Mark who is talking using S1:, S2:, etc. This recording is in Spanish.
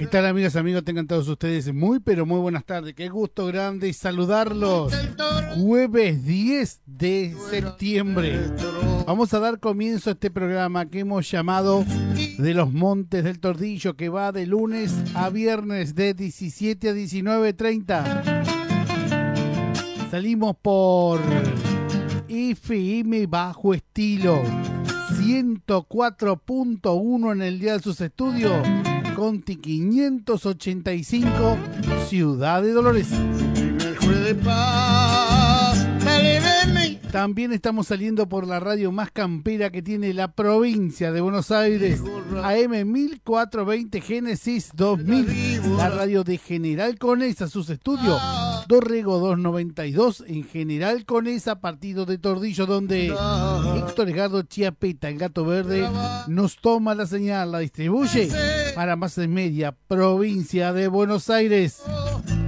S1: ¿Qué tal, amigas, amigos? Tengan todos ustedes muy, pero muy buenas tardes. Qué gusto grande saludarlos. Jueves 10 de septiembre. Vamos a dar comienzo a este programa que hemos llamado De los Montes del Tordillo, que va de lunes a viernes de 17 a 19:30. Salimos por FM Bajo Estilo 104.1 en el día de sus estudios, Conti 585, Ciudad de Dolores. También estamos saliendo por la radio más campera que tiene la provincia de Buenos Aires, AM 1420 Génesis 2000, la radio de General Conesa, sus estudios, Dorrego 292 en General Conesa, partido de Tordillo, donde Héctor Edgardo Chiapeta, el Gato Verde, nos toma la señal, la distribuye para Más de Media, provincia de Buenos Aires.